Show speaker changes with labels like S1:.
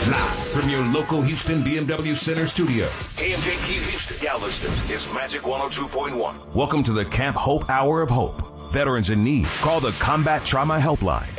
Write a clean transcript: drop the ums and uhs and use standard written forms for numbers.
S1: Live from your local Houston BMW Center studio.
S2: KMJQ Houston, Galveston is Magic 102.1.
S1: Welcome to the Camp Hope Hour of Hope. Veterans in need, call the Combat Trauma Helpline